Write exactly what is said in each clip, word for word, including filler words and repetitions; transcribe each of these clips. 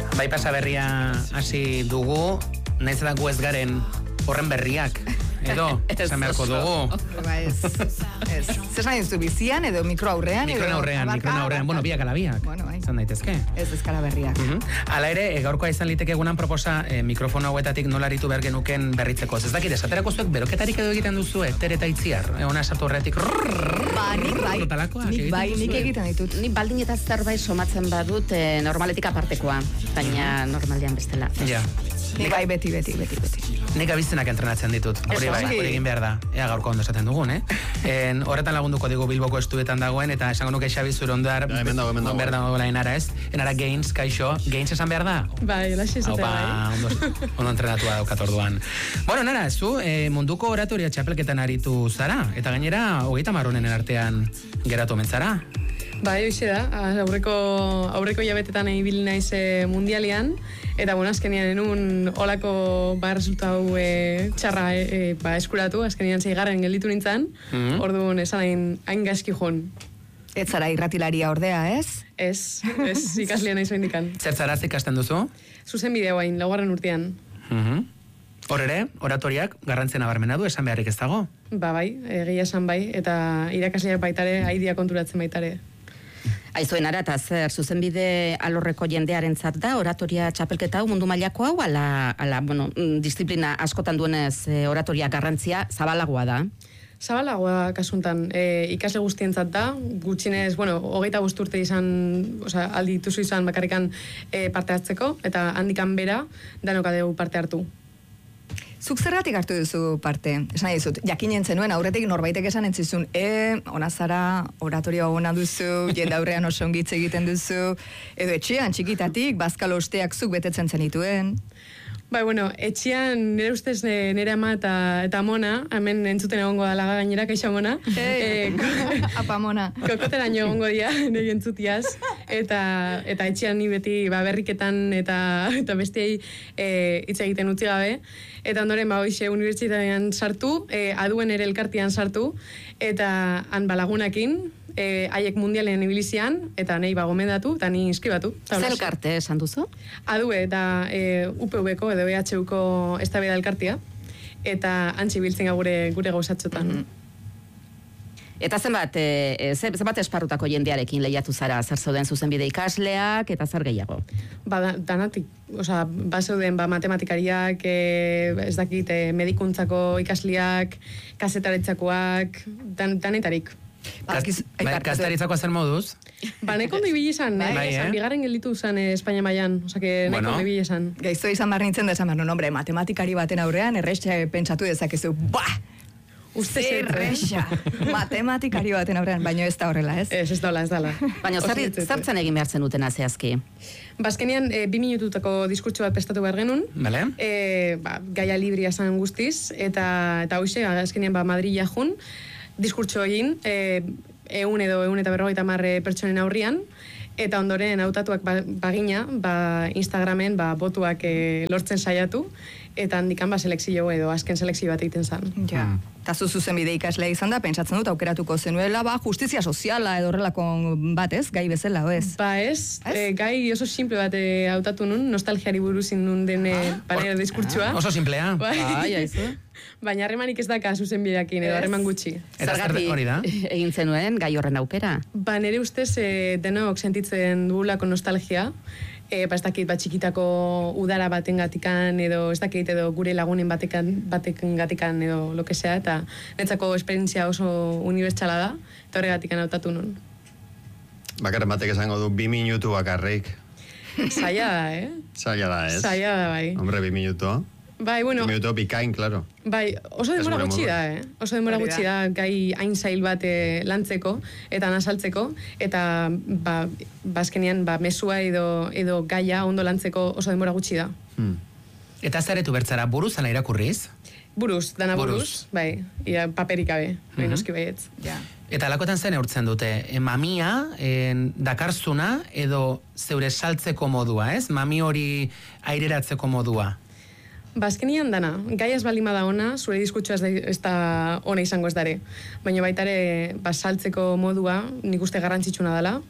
Bai pasa berria hasi dugu, naiz eta gu ez garen horren berriak. Edo, esan beharko dugu. Ba ez, ez. Zer nahi duzu bizian edo mikro aurrean? Mikro aurrean, mikro aurrean. Bueno, biak ala biak. Bueno, bai. Zan daitezke. Ez ezkara berriak. Hala ere, gaurkoa izan liteke egunan proposa mikrofono hauetatik nola aritu behar genuken berritzeko. Ez dakit, esaterako zuek beroketarik edo egiten duzu, tere eta itziar. Ona esatu horretik. Ba, nik bai. Nik bai, nik egiten ditut. Nik baldin eta zerbait somatzen badut normaletik apartekoa. Baina normalian bestela. Ja. Nik bai beti, beti, beti, beti. Nik abiztenak entrenatzen ditut. Hori bai, hori egin behar da. Ea gaurko ondo esaten dugun, eh? En, horretan lagunduko digu Bilboko estuetan dagoen, eta esango nuke Xabi zure ondar... Ja, hemen dago, hemen dago. Behar dago enara, ez? Enara Gaines, kaixo. Gaines esan behar da? Bai, laxe esatea, bai. Ondo, ondo entrenatua daukat orduan. Bueno, nara, zu eh, munduko oratoria txapelketan aritu zara, eta gainera, hogeita marronenen artean geratu mentzara. Bai, hoxe da, aurreko, aurreko jabetetan ibili naiz mundialian, eta bueno, azkenian enun olako ba, resultau e, txarra e, ba, eskuratu, azkenian zeigarren gelditu nintzen, mm-hmm. Orduan esan hain, hain gaizki joan. Ez zara irratilaria ordea, ez? Ez, ez ikaslia nahi zoin dikan. Zertzaraz ikasten duzu? Zuzen bideo hain, laugarren urtean. Mm-hmm. Hor ere, oratoriak garrantzien abarmena du, esan beharrik ez dago? Ba bai, egia esan bai, eta irakasleak baitare, aidia konturatzen baitare. Aizuen ara, eta zer, zuzenbide alorreko jendearen zat da, oratoria txapelketa hau, mundu mailako hau, ala, ala bueno, disiplina askotan duenez e, oratoria garrantzia zabalagoa da? Zabalagoa kasuntan, e, ikasle guztientzat da, gutxinez, bueno, hogeita bost urte izan, oza, aldi dituzu izan bakarrikan e, parte hartzeko, eta handikan bera, danok adeu parte hartu. Zuk zergatik hartu duzu parte? Esan nahi dizut, jakinen zenuen, aurretik norbaitek esan entzizun, e, ona zara, oratoria ona duzu, jende aurrean oso ongitze egiten duzu, edo etxean txikitatik, bazkalo osteak zuk betetzen zenituen. Bai, bueno, etxean nire ustez nire ama eta, eta mona, hemen entzuten egongo da laga gainera, kaixo mona. Hey, e, apa mona. Kokoteran egongo dia, nire entzutiaz, eta, eta etxean ni beti ba, berriketan eta, eta bestiei e, hitz egiten utzi gabe. Eta ondoren, ba, hoxe, unibertsitatean sartu, e, aduen ere elkartian sartu, eta han balagunakin, e, haiek mundialen ibilizian, eta nahi ba gomendatu, eta ni inskribatu. Zer elkarte esan duzu? Adue, eta e, U P V-ko edo E H U-ko eztabaida elkartia, eta antzi biltzen gure, gure gauzatxotan. Mm-hmm. Eta zenbat, e, zenbat esparrutako jendearekin lehiatu zara, zer zeuden zuzenbide ikasleak, eta zer gehiago? Ba, da, danatik, oza, ba zeuden, ba, matematikariak, e, ez dakit, e, medikuntzako ikasleak, kasetaretzakoak, dan, danetarik. Ba, Kastaritzakoa zer moduz? Ba, neko ondo ibili izan, bai, eh? eh? Bigarren gelditu izan eh, Espainia mailan, oza, que neko bueno. ondo ibili izan. Gaizto izan bar nintzen da esan bar, no, hombre, matematikari baten aurrean, errexea pentsatu dezakezu, bah! Uste zerrexa, matematikari baten aurrean, baino ez da horrela, ez? Ez, ez dala, ez dala. Baina zertzen egin behar zenuten zehazki? Bazkenean, e, bi minututako diskurtso bat prestatu behar genuen. Vale. E, ba, gaia libria zan guztiz, eta, eta hoxe, azkenean, ba, Madrila jun, diskurtso egin, e, eun edo eun eta berrogeita marre pertsonen aurrian, eta ondoren hautatuak bagina, ba, Instagramen ba, botuak e, lortzen saiatu, eta handikan ba, selekzio edo azken selekzio bat egiten zen. Ja. Eta zu zuzenbide ikaslea izan da, pentsatzen dut aukeratuko zenuela, ba, justizia soziala edo horrelako bat, ez? Gai bezala, ez? Ba, ez. E, gai oso simple bat e, hautatu nun, nostalgiari buruzin nun den e, panera diskurtsua. Oso simplea. Bai, aizu. Baina harremanik ez daka zuzenbideakin edo harreman gutxi. Eta zergatik hori da? Egin zenuen gai horren aukera? Ba, nire ustez e, denok sentitzen dugulako nostalgia, e, ba, ez dakit, ba, txikitako udara baten gatikan, edo ez dakit, edo gure lagunen batekan, batekan gatikan, edo lo que sea, eta netzako esperientzia oso unibertsala da, eta horregatikan hautatu nun. Bakarren batek esango du, bi minutu bakarrik. Zaila da, eh? Zaila da, ez? Zaila da, bai. Hombre, bi minutu. Bai, bueno... Bi minutu bikain, claro. Bai, oso denbora gutxi da, eh? Oso denbora gutxi da, gai hain zail bat eh, lantzeko, eta nasaltzeko, eta ba, bazkenean, ba, mesua edo, edo gaia ondo lantzeko oso denbora gutxi da. Hmm. Eta zaretu bertzara, buruz ala irakurriz? Buruz, dana buruz, buruz. Bai, ira, paperik gabe, bai, Mm-hmm. noski baietz. Ja. Eta alakotan zen eurtzen dute, e, mamia, e, dakarzuna, edo zeure saltzeko modua, ez? Mami hori aireratzeko modua. Bazkenian dana, gai ez balima da ona, zure diskutxoa ez da, ez da ona izango ez dare. Baina baitare, ba, saltzeko modua, nik uste garrantzitsuna dela,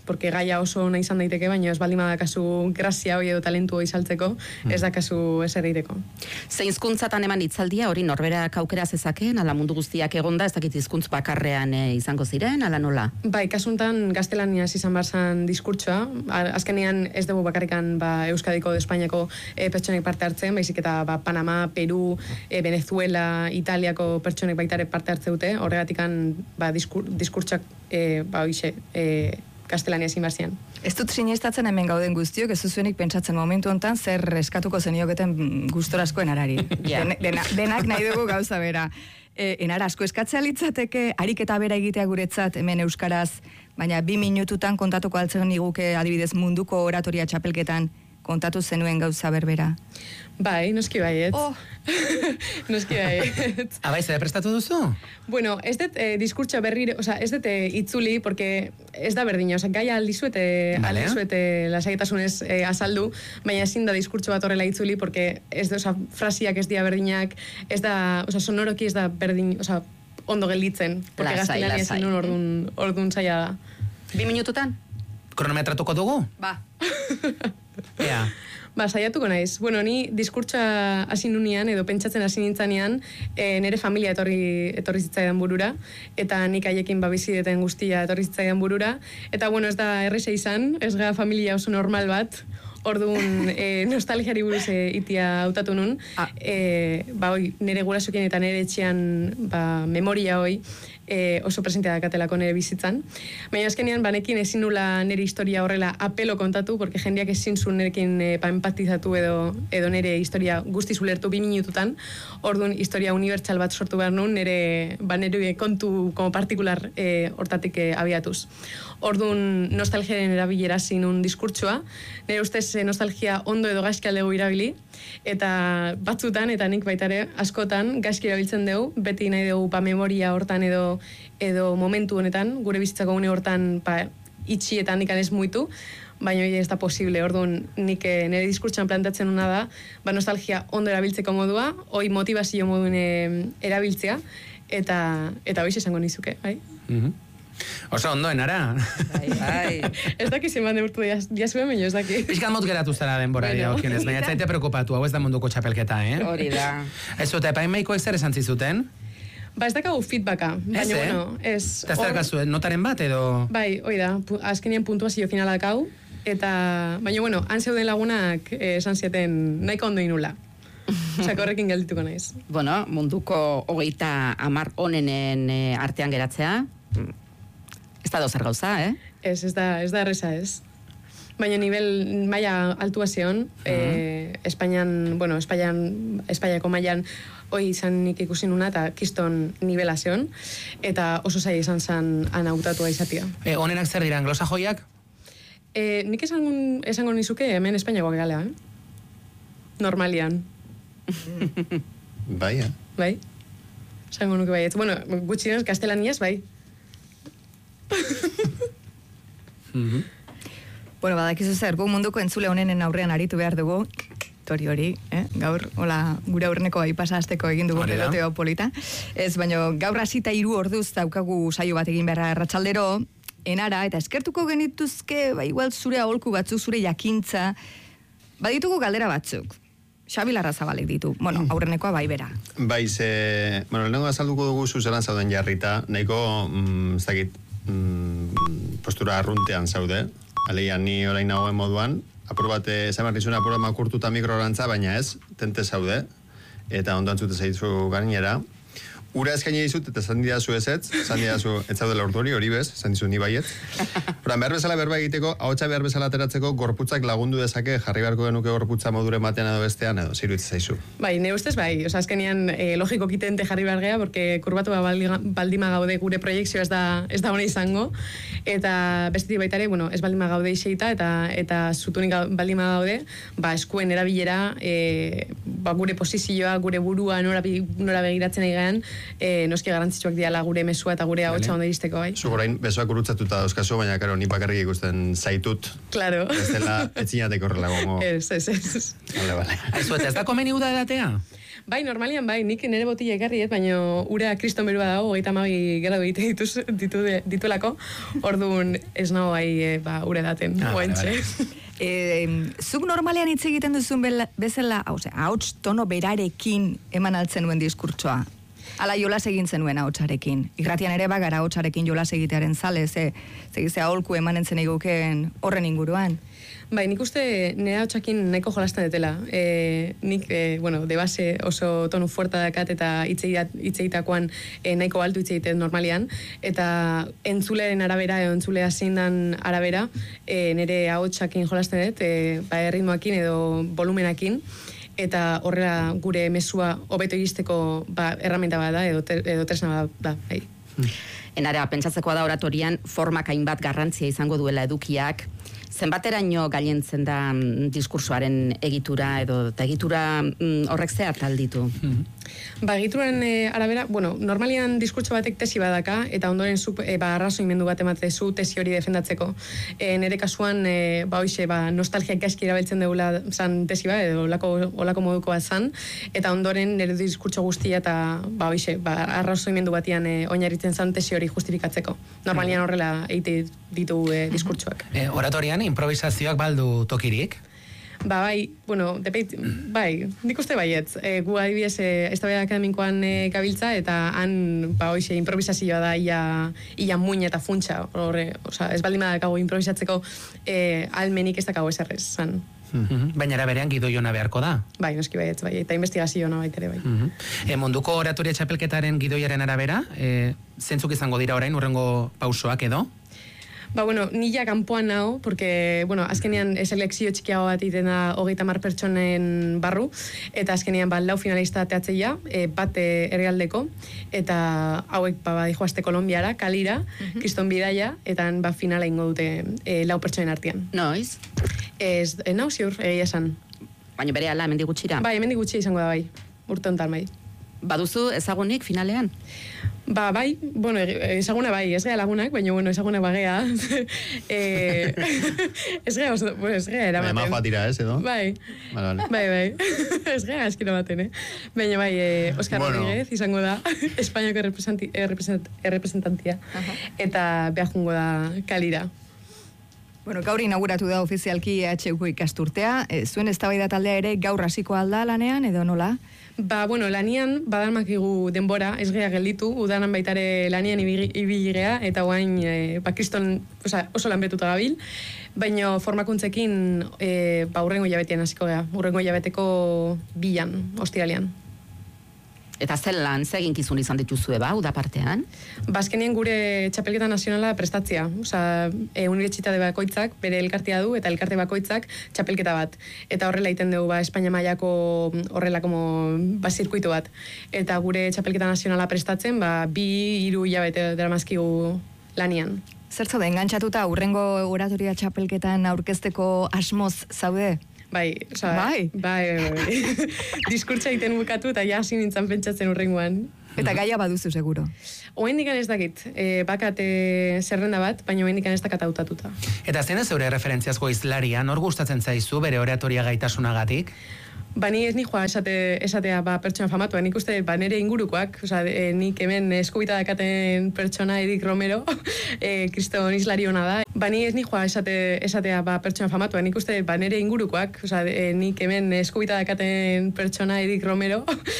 porque gaia oso ona izan daiteke, baina ez baldin badakazu grazia hori edo talentu hori saltzeko, ez dakazu ez ereiteko. Ze hizkuntzatan eman hitzaldia hori norberak aukera zezakeen, ala mundu guztiak egonda, ez dakit hizkuntz bakarrean e, izango ziren, ala nola? Bai, kasuntan gaztelaniaz izan barzan diskurtsoa, azkenean ez dugu bakarrikan ba, Euskadiko, Espainiako e, pertsonek parte hartzen, baizik eta ba, Panama, Peru, e, Venezuela, Italiako pertsonek baitare parte hartze dute, horregatikan ba, diskur, diskurtsak e, ba, oixe, e, gaztelania ezin barzian. Ez dut sinestatzen hemen gauden guztiok, ez zuenik pentsatzen momentu hontan zer eskatuko zenioketen gustorazko enarari. Yeah. Den, dena, denak nahi dugu gauza bera. E, enara asko eskatzea litzateke, ariketa bera egitea guretzat hemen euskaraz, baina bi minututan kontatuko altzen niguke adibidez munduko oratoria txapelketan kontatu zenuen gauza berbera. Bai, noski baiet. Oh. Noski baiet. Abai, zer prestatu duzu? Bueno, ez dut eh, diskurtsa berri, o sea, ez dut eh, itzuli, porque ez da berdina, o sea, gaia aldizuete, Vale. aldizuete lasaitasunez eh, azaldu, baina ezin da diskurtso bat horrela itzuli, porque ez da, o sea, frasiak ez dira berdinak, ez da, o sea, sonoroki ez da berdin, o sea, ondo gelditzen, porque Lasai, gaztelania lasai. ezin un ordun, ordun zaila da. Bi minututan? Kronometratuko dugu? Ba. Ea. Ba, saiatuko naiz. Bueno, ni diskurtsa hasi nunean, edo pentsatzen hasi nintzanean, e, nire familia etorri, etorri zitzaidan burura, eta nik haiekin babizideten guztia etorri zitzaidan burura, eta bueno, ez da erresa izan, ez gara familia oso normal bat, orduan e, nostalgiari buruz e, itia hautatu nun, Ah. e, ba, oi, nire gurasokin eta nire etxean ba, memoria hoi, e, oso presentea dakatelako nire bizitzan. Baina azkenean, banekin ezin nula nire historia horrela apelo kontatu, porque jendeak ezin zuen nirekin e, ba, empatizatu edo, edo nire historia guztiz ulertu bi minututan, orduan historia unibertsal bat sortu behar nun, nire, ba, nire kontu como partikular e, hortatik e, abiatuz. Orduan nostalgiaren erabilera zinun diskurtsoa, nire ustez e, nostalgia ondo edo gaizki aldegu irabili, eta batzutan, eta nik baitare askotan gaizki erabiltzen dugu, beti nahi dugu ba, memoria hortan edo edo momentu honetan, gure bizitzako une hortan ba, itxi eta nikan ez muitu, baina hori ez da posible, orduan nik eh, nire diskurtsan plantatzen una da, ba, nostalgia ondo erabiltzeko modua, hoi motivazio moduen eh, erabiltzea, eta eta hori esango nizuke, bai? Mhm. Oso ondo, enara. Bai, bai. Ez daki zenbat neurtu diazuen, baina ez daki. Pixkat mot geratu zara denbora Bueno. dira, baina ez zaite preokupatu, hau ez da munduko txapelketa, eh? Hori da. Ez zute, epaimaikoek zer esan zizuten? Ba, ez dakagu feedbacka, baina, Ez, eh? bueno, ez... Eta ez hor- daukazu, notaren bat edo... Bai, hoi da, pu- azkenean puntuazio finala dakau, eta, baina, bueno, han zeuden lagunak eh, esan zieten nahiko ondo inula. Osa, horrekin geldituko naiz. Bueno, munduko hogeita hamar onenen e, artean geratzea, mm, ez da dozer gauza, eh? Ez, ez da, ez da erresa ez. Baina nivel maila altua zeon, eh, Espainian, bueno, Espainian, Espainiako mailan hoi izan nik ikusi nuna eta kiston nivela zeon, eta oso zaila izan zen anautatua izatia. E, honenak zer dira, anglosajoiak? Eh, nik esango, esango nizuke hemen Espainiakoak galea, eh? Normalian, Bai, eh? bai? Esango nuke bai. Bueno, gutxienez gaztelaniaz, bai. Mhm. Bueno, badakizu zer, gu munduko entzule honenen aurrean aritu behar dugu, tori hori, eh? Gaur, hola, gure aurreneko aipasa azteko egin dugu Hori da. peloteo polita. Ez, baina gaur hasita hiru orduz daukagu saio bat egin beharra erratsaldero, enara, eta eskertuko genituzke, ba, igual zure aholku batzuk, zure jakintza, baditugu galdera batzuk. Xabi Larrazabalek ditu, bueno, aurrenekoa bai bera. Bai, ze... Bueno, lehenengo azalduko dugu zuzelan zauden jarrita, nahiko, mm, ez dakit, mm, postura arruntean zaude. Aleian ni orain nagoen moduan, apur bat, esan behar nizuna apur bat makurtuta mikrorantza, baina ez, tente zaude, eta ondo antzute zaitzu gainera. Ura eskaini dizut, eta esan didazu ez ez, esan didazu ez zaudela ordu hori, hori bez, esan dizu ni baiet. Horan, behar bezala berba egiteko, ahotsa behar bezala ateratzeko, gorputzak lagundu dezake, jarri beharko genuke gorputza moduren batean edo bestean, edo ziruitz zaizu. Bai, ne ustez bai, oza, azkenean eh, logiko kitente jarri behar geha, porque kurbatu baldima gaude gure proiektzio ez da, ez da hona izango, eta bestetik baitare, bueno, ez baldima gaude iseita, eta eta zutunik baldima gaude, ba, eskuen erabilera, e, ba, gure posizioa, gure burua, nora, bi- nora begiratzen egean, e, noski garantzitsuak diala gure mesua eta gure ahotsa ondo iristeko, bai. Zu orain besoak gurutzatuta dauzkazu, baina karo, ni bakarrik ikusten zaitut. Claro. Ez dela, etzinateko horrela gongo. Ez, ez, ez. Vale, vale. Aizu, eta ez da komeni uda edatea? Bai, normalian bai, nik nire botila ekarriet, baina ura kriston berua dago, hogeita hamabi gradu egite dituz, ditu, dituelako, orduan ez nago bai, e, ba, ure daten, Ah, vale, oentxe. vale. E, zuk normalean hitz egiten duzun bela- bezala, hau ze, ahots tono berarekin eman altzen nuen diskurtsoa. Ala jolas egin zenuen ahotsarekin. Irratian ere bagara ahotsarekin jolas egitearen zale, ze, ze, ze aholku emanen zen eguken horren inguruan. Bai, nik uste nire hautsakin nahiko jolasten detela. E, nik, e, bueno, de base oso tonu fuerta dakat eta hitzeitakoan e, nahiko altu hitzeiten normalian. Eta entzuleren arabera, edo entzulea zindan arabera, e, nire hautsakin jolasten dut, e, ba, erritmoakin edo volumenakin. Eta horrela gure mezua hobeto egisteko ba, erramenta bat da, edo, te, edo tresna bat da. Bai. Enara, pentsatzekoa da oratorian formak hainbat garrantzia izango duela edukiak. Zenbateraino gailentzen da mm, diskursoaren egitura edo eta egitura mm, horrek ze atal ditu? Ba, egituren e, arabera, bueno, normalian diskurtso batek tesi badaka, eta ondoren zu, e, ba, arrazoimendu bat ematezu tesi hori defendatzeko. E, nere kasuan, e, ba, hoxe, ba, nostalgia gaizki erabiltzen dugula zan tesi bat, edo olako, olako moduko bat zan, eta ondoren nire diskurtso guztia eta, ba, hoxe, ba, arrazoimendu batian e, oinarritzen zan tesi hori justifikatzeko. Normalian horrela egite ditu e, diskurtsoak. E, oratorian, improvisazioak baldu tokirik? Ba, bai, bueno, depeit, bai, nik uste baietz. E, gu adibidez, e, eztabaida akademikoan e, gabiltza, eta han, ba, hoxe, improvisazioa da, ia, ia muin eta funtsa, horre, oza, ez baldin badakago improvisatzeko e, almenik ez dakago eserrez, zan. Mhm. Baina era berean gidoiona beharko da. Bai, noski baietz, bai, eta investigazioa baitere, bai. Mhm. E, munduko oratoria txapelketaren gidoiaren arabera, e, zentzuk izango dira orain, urrengo pausoak edo? Ba, bueno, nila kanpoan nago, porque, bueno, azkenean selekzio txikiago bat iten da hogeita mar pertsonen barru, eta azkenean ba, lau finalista teatzeia, e, bat e, herrialdeko, eta hauek ba, ba dijoazte Kolombiara, Kalira, Kriston Bidaia, eta ba, finala ingo dute e, lau pertsonen artean. Noiz? Ez, e, nau ziur, egia esan. Baina bere ala, hemendik gutxira. Bai, hemendik gutxi izango da bai, urte honetan bai. Baduzu ezagunik finalean? Ba, bai, bueno, ezaguna bai, ez gea lagunak, baina, bueno, ezaguna bagea. e, ez gea, oso, bueno, ez gea eramaten. Baina majoa tira, ez, edo? Bai, Vale, vale. bai, bai, ez gea askira baten, eh? Baina, bai, eh, Oskar Bueno. Rodríguez izango da, Espainiako errepresentanti- errepresent- errepresentantia, eta behar jungo da Kalira. Bueno, gaur inauguratu da ofizialki E H Uko ikasturtea. E, zuen eztabaida taldea ere gaur hasiko alda lanean edo nola? Ba, bueno, lanian badalmakigu denbora, ez gea gelditu, udanan baitare lanian ibili ibili gea, eta guain, e, ba, kriston, oza, oso lanbetuta gabil, baina formakuntzekin e, ba, urrengo jabetean hasiko gea, urrengo jabeteko bilan, ostiralean. Eta zel lan, ze eginkizun izan dituzue ba, uda partean? Bazkenien gure txapelketa nazionala prestatzea. Osa, e, unibertsitate bakoitzak bere elkartea du eta elkarte bakoitzak txapelketa bat. Eta horrela iten dugu ba, Espainia mailako horrela como ba, zirkuitu bat. Eta gure txapelketa nazionala prestatzen, ba, bi, hiru hilabete daramazkigu lanian. Zer zaude, engantzatuta urrengo oratoria txapelketan aurkezteko asmoz zaude? Bai, oza, Bai? bai, bai, bai. Diskurtsa egiten bukatu eta ja hasi nintzen pentsatzen urrengoan. Eta gaia baduzu seguro. Oendikan ez dakit, e, bakat e, zerrenda bat, baina oendikan ez dakat hautatuta. Eta zein da zeure referentziazko izlaria, nor gustatzen zaizu bere oratoria gaitasunagatik? Ba, ni ez nijoa esate, esatea ba, pertsona famatua, nik uste ba, nire ingurukoak, oza, e, nik hemen eskubita dakaten pertsona Erik Romero, e, kriston islari hona da. Ba, ni ez nijoa esate, esatea ba, pertsona famatua, nik uste ba, nire ingurukoak, oza, e, nik hemen eskubita dakaten pertsona Erik Romero,